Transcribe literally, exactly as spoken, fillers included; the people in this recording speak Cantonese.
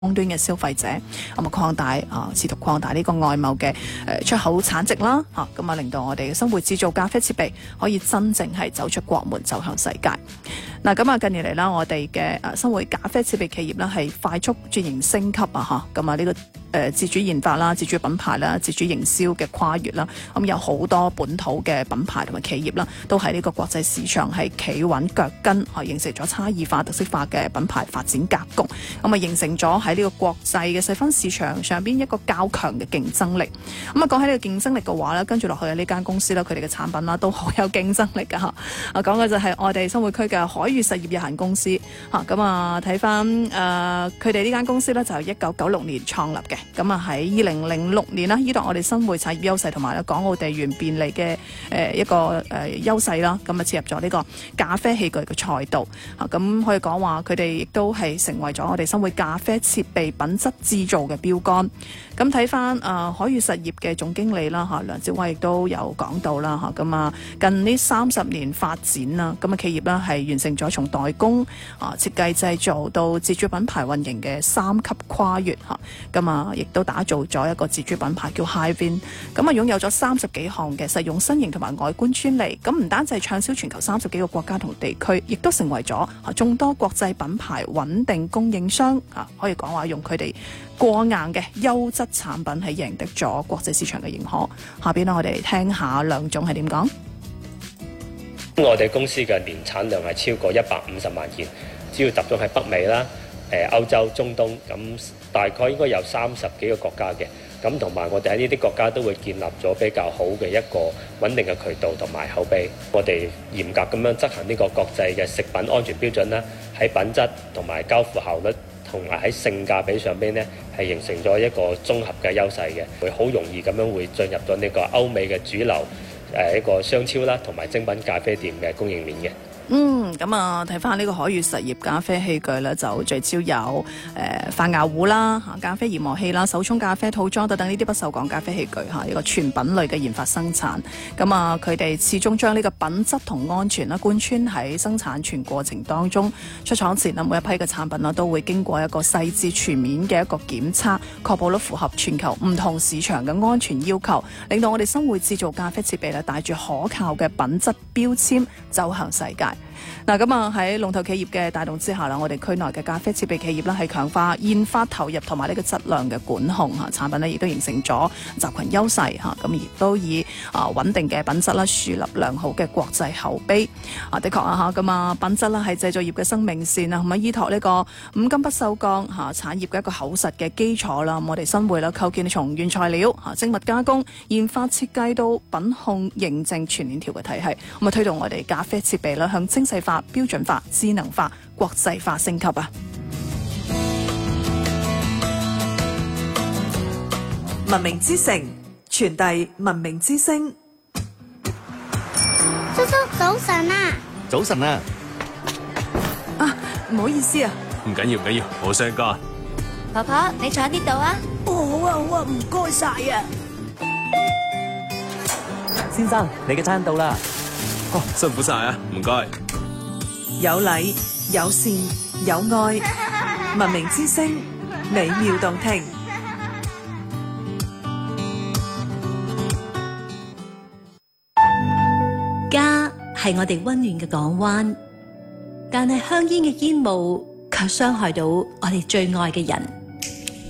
端嘅消費者，咁啊擴大啊，持續擴大呢個外貿嘅誒出口產值啦，嚇咁啊令到我哋嘅生活製造咖啡設備可以真正係走出國門，走向世界。嗱咁啊近年嚟啦，我哋嘅誒生活咖啡設備企業啦係快速轉型升級啊嚇，咁啊呢個誒自主研發啦、自主品牌啦、自主營銷嘅跨越啦，咁有好多本土嘅品牌同埋企業啦，都喺呢個國際市場係企穩腳跟，啊形成咗差異化、特色化嘅品牌發展格局，咁啊形成咗喺呢個國際嘅細分市場上邊一個較強嘅競爭力。咁啊講起呢個競爭力嘅話咧，跟住落去嘅呢間公司啦，佢哋嘅產品啦都好有競爭力噶嚇。啊講嘅就係我哋生活區嘅海悅實業有限公司嚇。咁啊睇翻誒佢哋呢間公司咧就係一九九六年創立嘅。咁啊喺二零零六年啦，依度我哋生活產業優勢同埋咧港澳地緣便利嘅誒一個誒優勢啦，咁啊切入咗呢個咖啡器具嘅賽道。啊咁可以講話佢哋亦都係成為咗我哋生活咖啡設備品質製造嘅標杆。咁睇翻誒海悅實業嘅總經理啦嚇，梁志威亦都有講到啦嚇。咁啊近呢三十年發展啦，咁啊企業啦係完成咗從代工啊設計製造到自主品牌運營嘅三級跨越嚇。咁啊亦都打造咗一個自主品牌叫 Hi-Vin， 咁啊擁有咗三十幾項嘅實用身形同埋外觀專利。咁唔單止係暢銷全球三十幾個國家同地區，亦都成為咗眾多國際品牌穩定供應商啊，可以講話用佢哋過硬嘅優質產品係贏得咗國際市場嘅認可。下邊呢我哋聽下梁總係點講。 我哋公司嘅年產量係超過一百五十萬件，主要集中喺北美啦、誒歐洲、中東，咁大概應該有三十幾個國家嘅。咁同埋我哋喺呢啲國家都會建立咗比較好嘅一個穩定嘅渠道同埋口碑。我哋嚴格咁樣執行呢個國際嘅食品安全標準啦，喺品質同埋交付效率同埋喺性價比上邊呢，係形成咗一個綜合嘅優勢嘅，會好容易咁樣會進入咗呢個歐美嘅主流誒一個商超啦，同埋精品咖啡店嘅供應鏈嘅。 嗯，咁啊睇翻呢個海悅實業咖啡器具咧，就聚焦有誒發芽壺啦、嚇咖啡研磨器啦、手沖咖啡套裝等等呢啲不鏽鋼咖啡器具嚇，一個全品類嘅研發生產。咁啊，佢哋始終將呢個品質同安全啦貫穿喺生產全過程當中。出廠前啊，每一批嘅產品啦都會經過一個細緻全面嘅一個檢測，確保咧符合全球唔同市場嘅安全要求，令到我哋生活製造咖啡設備咧帶住可靠嘅品質標籤走向世界。嗱咁啊喺龍頭企業嘅帶動之下啦，我哋區內嘅咖啡設備企業咧係強化研發投入同埋呢個質量嘅管控嚇，產品咧亦都形成咗集群優勢嚇，咁亦都以啊穩定嘅品質啦樹立良好嘅國際口碑啊。的確啊嚇咁啊品質啦係製造業嘅生命線啊，咁啊依託呢個五金不鏽鋼嚇產業嘅一個厚實嘅基礎啦。我哋新會啦構建從原材料嚇精密加工、研發設計到品控認證全鏈條嘅體系，咁啊推動我哋咖啡設備啦向精細化、標準化、智能化、國際化升級啊！ 文明之城，傳遞文明之聲。 叔叔早晨啊！ 早晨啊！ 啊，唔好意思啊！ 唔緊要唔緊要，冇相干。 婆婆，你坐喺呢度啊！ 哦，好啊好啊，唔該晒啊！ 先生，你嘅餐到啦。 哦，辛苦晒啊，唔該。 有禮有善有愛，文明之聲，美妙動聽。 家係我哋溫暖嘅港灣，但係香煙嘅煙霧卻傷害到我哋最愛嘅人。